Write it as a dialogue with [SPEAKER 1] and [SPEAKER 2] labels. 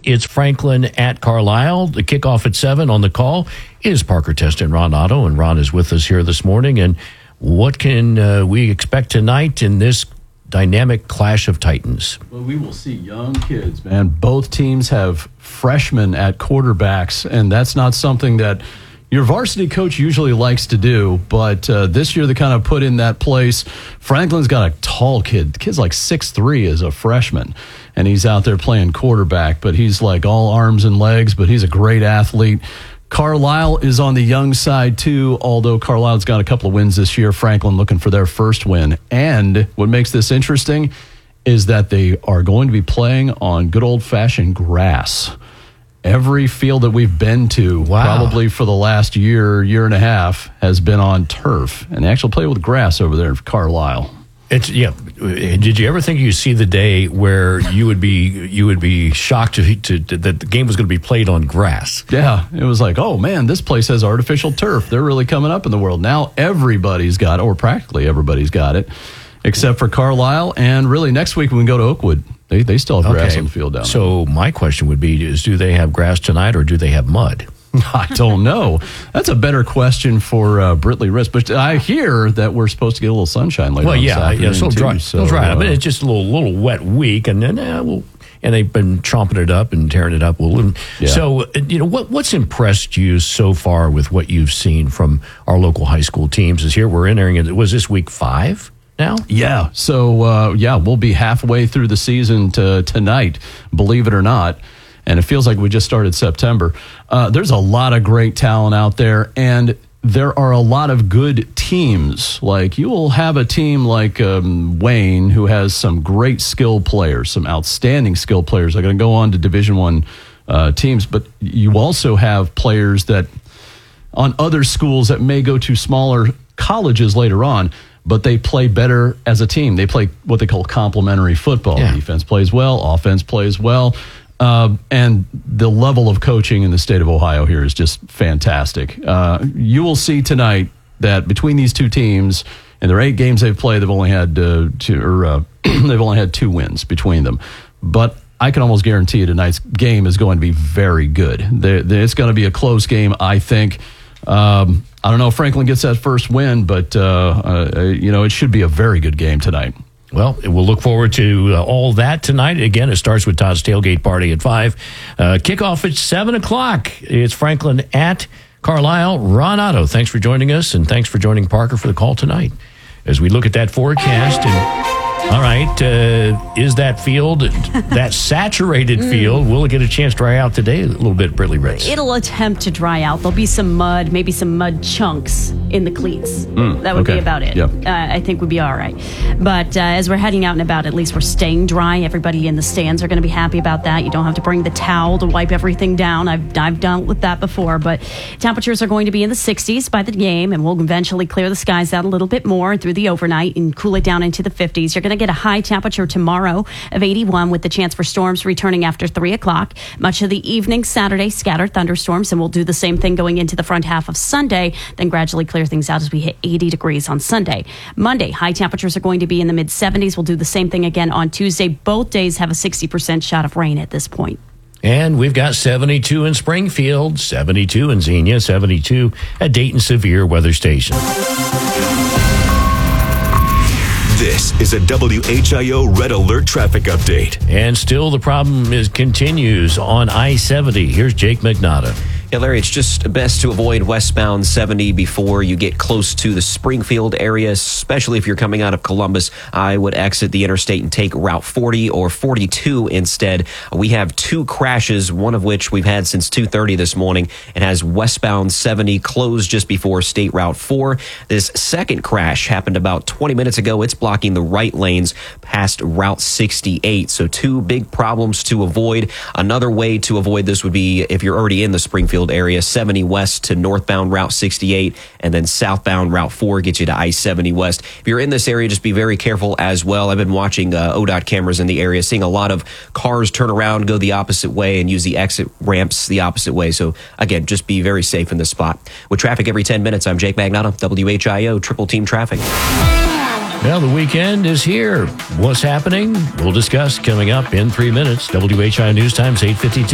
[SPEAKER 1] It's Franklin at Carlisle. The kickoff at 7. On the call is Parker Testa and Ron Otto, and Ron is with us here this morning. And what can we expect tonight in this dynamic clash of titans?
[SPEAKER 2] Well, we will see young kids, man. Both teams have freshmen at quarterbacks, and that's not something that your varsity coach usually likes to do, but this year they kind of put in that place. Franklin's got a tall kid. The kid's like 6'3" as a freshman, and he's out there playing quarterback, but he's like all arms and legs, but he's a great athlete. Carlisle is on the young side, too, although Carlisle's got a couple of wins this year. Franklin looking for their first win. And what makes this interesting is that they are going to be playing on good old-fashioned grass. Every field that we've been to, probably for the last year and a half, has been on turf. And they actually play with grass over there in Carlisle.
[SPEAKER 1] Did you ever think you'd see the day where you would be shocked that the game was going to be played on grass?
[SPEAKER 2] Yeah, it was like, oh man, this place has artificial turf. They're really coming up in the world. Now everybody's got it, or practically everybody's got it, except for Carlisle. And really, next week when we go to Oakwood, they still have grass on the field down there.
[SPEAKER 1] So my question would be, do they have grass tonight or do they have mud?
[SPEAKER 2] I don't know. That's a better question for Britley Risk. But I hear that we're supposed to get a little sunshine later.
[SPEAKER 1] Well,
[SPEAKER 2] this afternoon,
[SPEAKER 1] so dry. So dry. I mean, it's just a little wet week, and then and they've been chomping it up and tearing it up. So, what's impressed you so far with what you've seen from our local high school teams? Is here we're entering it. Was this week 5 now?
[SPEAKER 2] Yeah. So we'll be halfway through the season tonight. Believe it or not. And it feels like we just started September. There's a lot of great talent out there, and there are a lot of good teams. Like, you will have a team like Wayne, who has some great skill players, some outstanding skill players. They're going to go on to Division I teams, but you also have players that on other schools that may go to smaller colleges later on, but they play better as a team. They play what they call complementary football. Yeah. Defense plays well, offense plays well. And the level of coaching in the state of Ohio here is just fantastic. You will see tonight that between these two teams, in their 8 games they've played, they've only had they've only had 2 wins between them. But I can almost guarantee you tonight's game is going to be very good. It's going to be a close game, I think. I don't know if Franklin gets that first win, but it should be a very good game tonight.
[SPEAKER 1] Well, we'll look forward to all that tonight. Again, it starts with Todd's Tailgate Party at 5. Kickoff at 7 o'clock. It's Franklin at Carlisle. Ron Otto, thanks for joining us, and thanks for joining Parker for the call tonight. As we look at that forecast, all right, is that field, that saturated field, will it get a chance to dry out today a little bit, Britley Ritz?
[SPEAKER 3] It'll attempt to dry out. There'll be some mud, maybe some mud chunks in the cleats. That would be about it. Yep. I think we'd be all right. But as we're heading out and about, at least we're staying dry. Everybody in the stands are going to be happy about that. You don't have to bring the towel to wipe everything down. I've dealt with that before. But temperatures are going to be in the 60s by the game, and we'll eventually clear the skies out a little bit more through the overnight and cool it down into the 50s. You're going to get a high temperature tomorrow of 81 with the chance for storms returning after 3 o'clock. Much of the evening Saturday, scattered thunderstorms, and we'll do the same thing going into the front half of Sunday, then gradually clear things out as we hit 80 degrees on Sunday. Monday, high temperatures are going to be in the mid-70s. We'll do the same thing again on Tuesday. Both days have a 60% shot of rain at this point.
[SPEAKER 1] And we've got 72 in Springfield, 72 in Xenia, 72 at Dayton Severe Weather Station.
[SPEAKER 4] This is a WHIO Red Alert traffic update.
[SPEAKER 1] And still the problem continues on I-70. Here's Jake McNaughton.
[SPEAKER 5] Yeah, Larry, it's just best to avoid westbound 70 before you get close to the Springfield area, especially if you're coming out of Columbus. I would exit the interstate and take Route 40 or 42 instead. We have 2 crashes, one of which we've had since 2:30 this morning. It has westbound 70 closed just before State Route 4. This second crash happened about 20 minutes ago. It's blocking the right lanes past Route 68. So 2 big problems to avoid. Another way to avoid this would be if you're already in the Springfield area, 70 west to northbound Route 68, and then southbound Route 4 gets you to I-70 west. If you're in this area, just be very careful as well. I've been watching ODOT cameras in the area, seeing a lot of cars turn around, go the opposite way, and use the exit ramps the opposite way. So, again, just be very safe in this spot. With traffic every 10 minutes, I'm Jake Magnotta, WHIO Triple Team Traffic.
[SPEAKER 1] Well, the weekend is here. What's happening? We'll discuss coming up in 3 minutes. WHIO News Times 8:52.